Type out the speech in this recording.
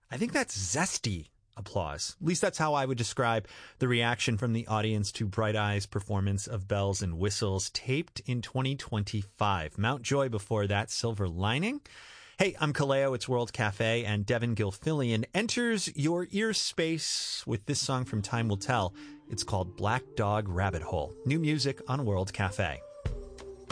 I think that's zesty applause. At least that's how I would describe the reaction from the audience to Bright Eyes' performance of Bells and Whistles, taped in 2025. Mount Joy before that, Silver Lining. Hey, I'm Kaleo, it's World Cafe, and Devin Gilfillian enters your ear space with this song from Time Will Tell. It's called Black Dog Rabbit Hole. New music on World Cafe.